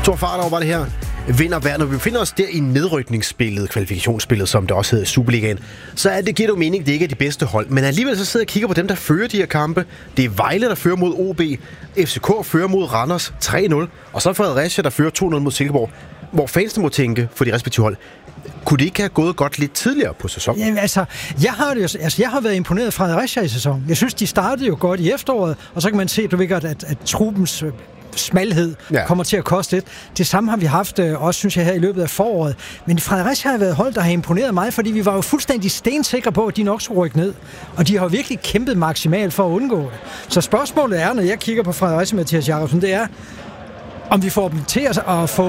Stor fart over det her. Vinder hver. Når vi befinder os der i nedrykningsspillet, kvalifikationsspillet, som det også hedder i Superligaen, så det giver det jo mening, at det ikke er de bedste hold. Men alligevel så sidder jeg og kigger på dem, der fører de her kampe. Det er Vejle, der fører mod OB. FCK fører mod Randers 3-0. Og så er Fredericia, der fører 2-0 mod Silkeborg. Hvor fansene må tænke for de respektive hold. Kunne det ikke have gået godt lidt tidligere på sæsonen? Jamen, jeg har været imponeret af Fredericia i sæsonen. Jeg synes, de startede jo godt i efteråret, og så kan man se, at truppens smalhed kommer til at koste lidt. Det samme har vi haft også, synes jeg, her i løbet af foråret. Men Fredericia har været hold, der har imponeret mig, fordi vi var jo fuldstændig stensikre på, at de nok skulle rykke ned. Og de har virkelig kæmpet maksimalt for at undgå det. Så spørgsmålet er, når jeg kigger på Fredericia med Mathias Jacobsen, det er, om vi får dem til at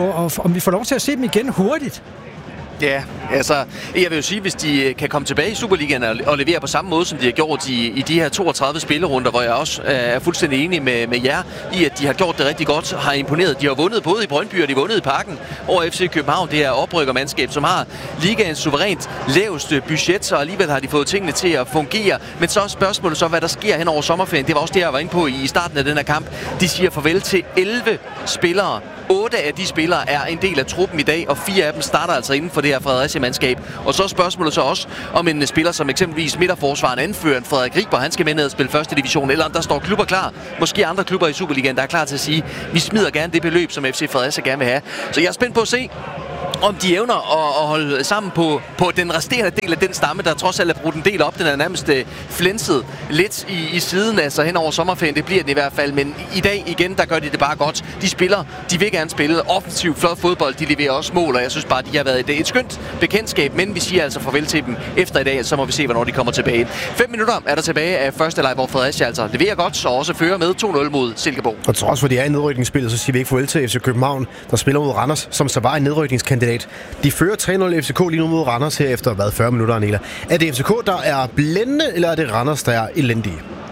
om vi får lov til at se dem igen hurtigt. Ja, altså, jeg vil jo sige, hvis de kan komme tilbage i Superligaen og levere på samme måde, som de har gjort i de her 32 spillerunder, hvor jeg også er fuldstændig enig med jer i, at de har gjort det rigtig godt, har imponeret. De har vundet både i Brøndby og de har vundet i Parken over FC København. Det er oprykkermandskab, som har ligaens suverænt laveste budget, så alligevel har de fået tingene til at fungere. Men så er spørgsmålet så, hvad der sker hen over sommerferien. Det var også det, jeg var inde på i starten af den her kamp. De siger farvel til 11 spillere. 8 af de spillere er en del af truppen i dag, og 4 af dem starter altså inden for det her Fredericia-mandskab. Og så er spørgsmålet så også, om en spiller som eksempelvis midterforsvaren anføreren Frederik Riber, han skal med ned og spille første division, eller om der står klubber klar. Måske andre klubber i Superligaen, der er klar til at sige, vi smider gerne det beløb, som FC Fredericia gerne vil have. Så jeg er spændt på at se, om de evner at holde sammen på den resterende del af den stamme, der trods alt er brudt en del op. Den er nærmest flænset lidt i siden, altså hen over sommerferien. Det bliver den i hvert fald, men i dag igen, der gør de det bare godt. De spiller, de vil gerne spille offensivt, flot fodbold, de leverer også mål, og jeg synes bare, de har været et skønt bekendtskab, men vi siger altså farvel til dem efter i dag, så må vi se, hvornår de kommer tilbage. 5 minutter er der tilbage af første leg, hvor Fredericia altså leverer godt, så også fører med 2-0 mod Silkeborg. Og trods for de er i nedrykningsspillet, så siger vi ikke farvel til FC København, der spiller mod Randers, som så var en nedrykningskandidat. De fører 3-0 FCK lige nu mod Randers her efter 40 minutter, Anela. Er det FCK, der er blændende, eller er det Randers, der er elendige?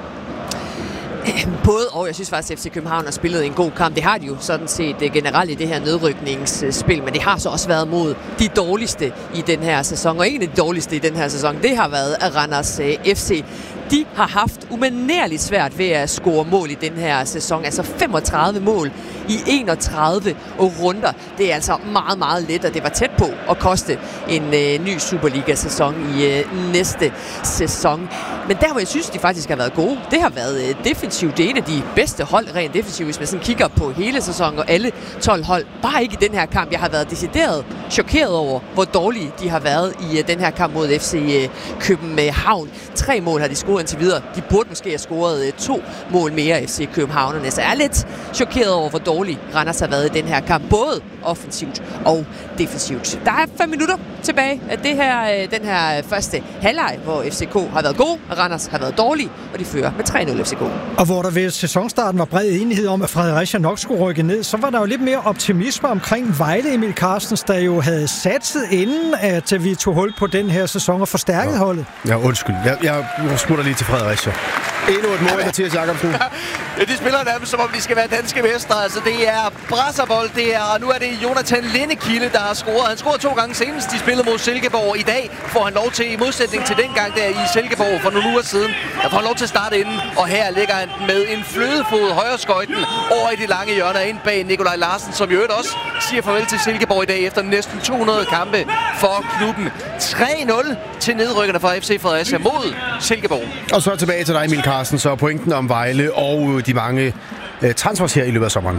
Både og. Jeg synes faktisk, at FC København har spillet en god kamp. Det har de jo sådan set generelt i det her nedrykningsspil, men det har så også været mod de dårligste i den her sæson. Og en af de dårligste i den her sæson, det har været Randers FC. De har haft umanerligt svært ved at score mål i den her sæson. Altså 35 mål i 31 runder. Det er altså meget, meget let, og det var tæt på at koste en ny Superliga-sæson i næste sæson. Men der, hvor jeg synes, de faktisk har været gode, det har været defensivt. Det er en af de bedste hold rent defensivt, hvis man sådan kigger på hele sæsonen og alle 12 hold. Bare ikke i den her kamp. Jeg har været decideret chokeret over, hvor dårlige de har været i den her kamp mod FC København. 3 mål har de scoret indtil videre. De burde måske have scoret 2 mål mere FC Københavnerne. Så jeg er lidt chokeret over, hvor dårlig Randers har været i den her kamp. Både offensivt og defensivt. Der er 5 minutter tilbage af den her første halvleg, hvor FCK har været god, og Randers har været dårlig, og de fører med 3-0 FCK. Og hvor der ved sæsonstarten var bred enighed om, at Fredericia nok skulle rykke ned, så var der jo lidt mere optimisme omkring Vejle. Emil Carstens, der jo havde satset inden, at vi tog hul på den her sæson og forstærket holdet. Ja, undskyld. Jeg smutter lige til Fredericia. Endnu et mål, Mathias Jacobsen. Ja, de spiller nærmest, som om de skal være danske mestre. Altså, det er brasserbold, og nu er det Jonathan Lindekilde, der har scoret. Han scorede 2 gange senest. De spillede mod Silkeborg. I dag får han lov til, i modsætning til dengang der i Silkeborg for nogle uger siden, der får han lov til at starte inden. Og her ligger han med en flødefod højreskøjten over i de lange hjørner ind bag Nikolaj Larsen, som jo også siger farvel til Silkeborg i dag efter næsten 200 kampe for klubben. 3-0 til nedrykkerne fra FC Fredericia mod Silkeborg. Og så tilbage til dig, Emil Carsten, så pointen om Vejle og de mange transfers her i løbet af sommeren.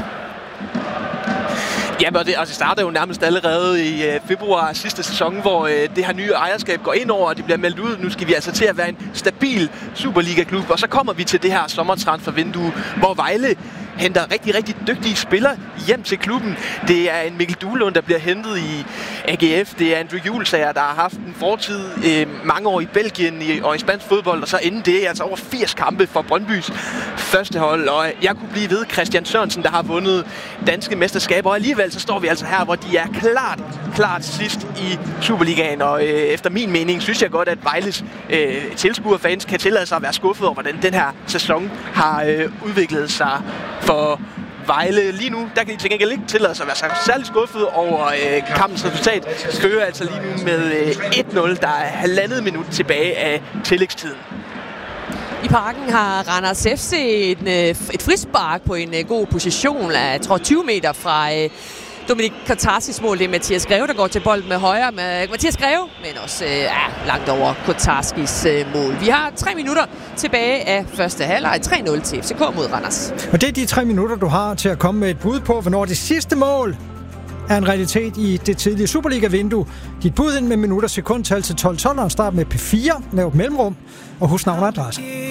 Jamen, det starter jo nærmest allerede i februar sidste sæson, hvor det her nye ejerskab går ind over, og de bliver meldt ud. Nu skal vi altså til at være en stabil Superliga-klub, og så kommer vi til det her sommertransfervindue, hvor Vejle henter rigtig, rigtig dygtige spillere hjem til klubben. Det er en Mikkel Duelund, der bliver hentet i AGF. Det er Andrew Julesager, der har haft en fortid mange år i Belgien og i spansk fodbold, og så inden det altså over 80 kampe for Brøndbys første hold. Og jeg kunne blive ved Christian Sørensen, der har vundet danske mesterskaber, og alligevel så står vi altså her, hvor de er klart sidst i Superligaen. Og efter min mening synes jeg godt, at Vejles tilskuerfans kan tillade sig at være skuffet over, hvordan den her sæson har udviklet sig for Vejle. Lige nu, der kan de til gengæld ikke tillade sig at være særlig skuffet over kampens resultat. Fører altså lige nu med 1-0. Der er 1,5 minut tilbage af tillægstiden. I Parken har Randers FC et frispark på en god position, jeg tror 20 meter fra Dominik Kotarskis mål. Det er Mathias Greve, der går til bolden med højre med Mathias Greve, men også langt over Kotarskis mål. Vi har 3 minutter tilbage af første halvleg. 3-0 til FCK mod Randers. Og det er de 3 minutter, du har til at komme med et bud på, hvornår det sidste mål er en realitet i det tidlige Superliga-vindue. Dit bud ind med minutter sekundtal til 12-12, og start med P4, lav mellemrum, og husk navn og adresse.